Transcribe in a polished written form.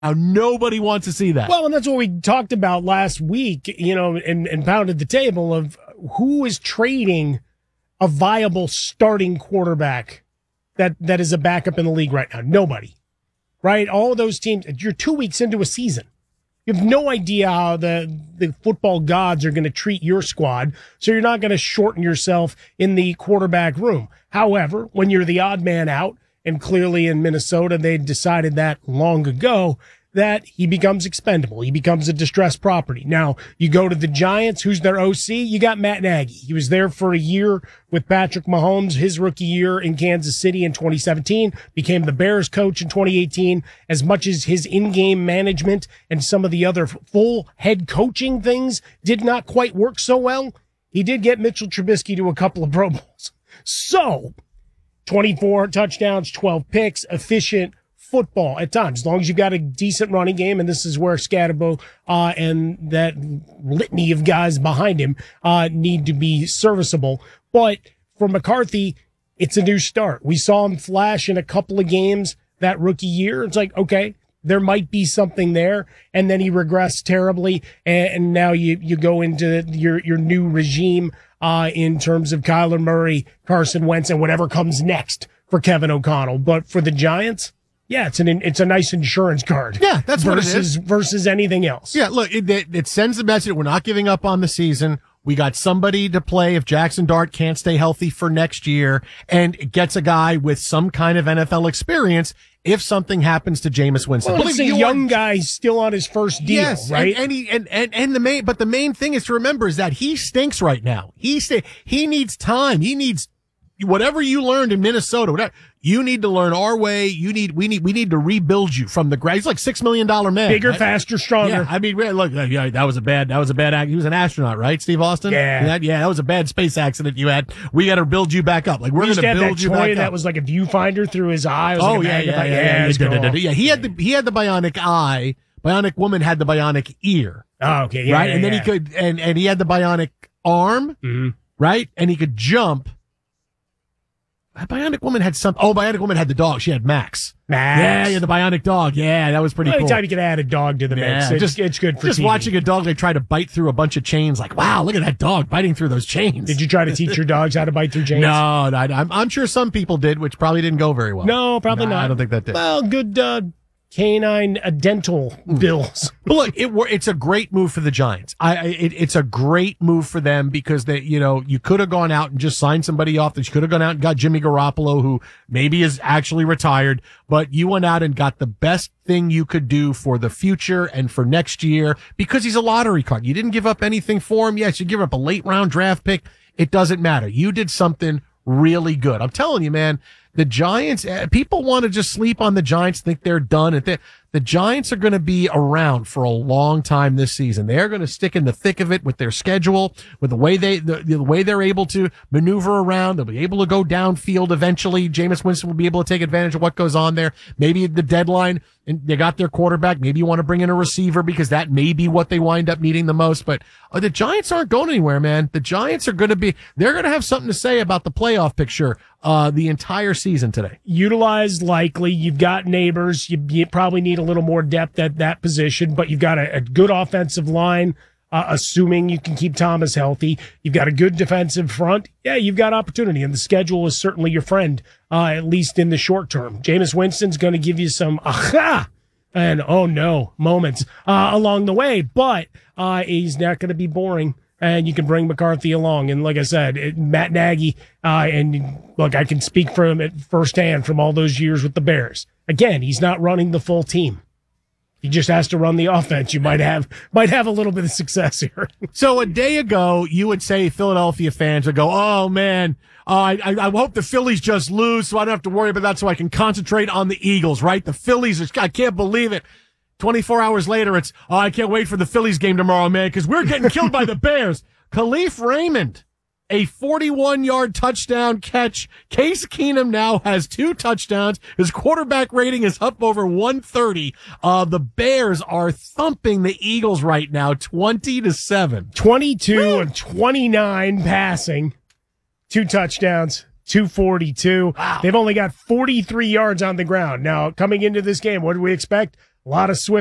Now, nobody wants to see that. Well, and that's what we talked about last week, and pounded the table of who is trading a viable starting quarterback that is a backup in the league right now. Nobody, right? All of those teams, you're 2 weeks into a season. You have no idea how the football gods are going to treat your squad, so you're not going to shorten yourself in the quarterback room. However, when you're the odd man out, and clearly in Minnesota, they decided that long ago, that he becomes expendable. He becomes a distressed property. Now, you go to the Giants, who's their OC? You got Matt Nagy. He was there for a year with Patrick Mahomes, his rookie year in Kansas City in 2017, became the Bears coach in 2018. As much as his in-game management and some of the other full head coaching things did not quite work so well, he did get Mitchell Trubisky to a couple of Pro Bowls. So, 24 touchdowns, 12 picks, efficient football at times, as long as you've got a decent running game, and this is where Scatterbo and that litany of guys behind him need to be serviceable. But for McCarthy, it's a new start. We saw him flash in a couple of games that rookie year. It's like, okay, there might be something there, and then he regressed terribly, and now you go into your new regime in terms of Kyler Murray, Carson Wentz, and whatever comes next for Kevin O'Connell. But for the Giants, yeah, it's a nice insurance card. Yeah, that's what it is. Versus anything else. Yeah, look, it sends the message we're not giving up on the season. We got somebody to play if Jackson Dart can't stay healthy for next year, and it gets a guy with some kind of NFL experience if something happens to Jameis Winston. Well, it's a young guy still on his first deal, yes, right? And the main thing is to remember is that he stinks right now. He needs time. He needs whatever you learned in Minnesota. Whatever, you need to learn our way. We need to rebuild you from the ground. He's like $6 million man. Bigger, faster, stronger. Yeah, I mean, look, yeah, that was a bad act. He was an astronaut, right, Steve Austin? Yeah. That was a bad space accident you had. We got to build you back up. Like, we're going to build you back up. That was like a viewfinder through his eye. Yeah. He had the bionic eye. Bionic Woman had the bionic ear. Oh, okay. Yeah, right. Yeah, and then he could, and he had the bionic arm. Mm-hmm. Right. And he could jump. Bionic Woman had something. Oh, Bionic Woman had the dog. She had Max. Yeah, the bionic dog. Yeah, that was pretty cool. Anytime you can add a dog to the mix, it's good for just TV. Watching a dog like try to bite through a bunch of chains. Like, wow, look at that dog biting through those chains. Did you try to teach your dogs how to bite through chains? No, I'm sure some people did, which probably didn't go very well. No, probably not. I don't think that did. Well, good canine dental bills. But look, it's a great move for the Giants. It's a great move for them because you could have gone out and just signed somebody off. You could have gone out and got Jimmy Garoppolo, who maybe is actually retired, but you went out and got the best thing you could do for the future and for next year because he's a lottery card. You didn't give up anything for him. Yes, you give up a late round draft pick. It doesn't matter. You did something really good. I'm telling you, man. The Giants, people want to just sleep on the Giants, think they're done. The Giants are going to be around for a long time this season. They're going to stick in the thick of it with their schedule, with the way the way they're able to maneuver around. They'll be able to go downfield eventually. Jameis Winston will be able to take advantage of what goes on there. Maybe at the deadline, and they got their quarterback. Maybe you want to bring in a receiver because that may be what they wind up needing the most. But the Giants aren't going anywhere, man. The Giants are they're going to have something to say about the playoff picture the entire season today. Utilized likely. You've got Neighbors. You probably need a little more depth at that position, but you've got a good offensive line, assuming you can keep Thomas healthy. You've got a good defensive front. Yeah, you've got opportunity, and the schedule is certainly your friend, at least in the short term. Jameis Winston's going to give you some aha and oh no moments along the way, but he's not going to be boring. And you can bring McCarthy along. And like I said, Matt Nagy, and look, I can speak from it firsthand from all those years with the Bears. Again, he's not running the full team. He just has to run the offense. You might have a little bit of success here. So a day ago, you would say Philadelphia fans would go, oh man, I hope the Phillies just lose so I don't have to worry about that so I can concentrate on the Eagles, right? The Phillies, I can't believe it. 24 hours later, it's, I can't wait for the Phillies game tomorrow, man, because we're getting killed by the Bears. Khalif Raymond, a 41-yard touchdown catch. Case Keenum now has 2 touchdowns. His quarterback rating is up over 130. The Bears are thumping the Eagles right now, 20-7. 22 and 29 passing. 2 touchdowns. 242. Wow. They've only got 43 yards on the ground. Now, coming into this game, what do we expect? A lot of Swift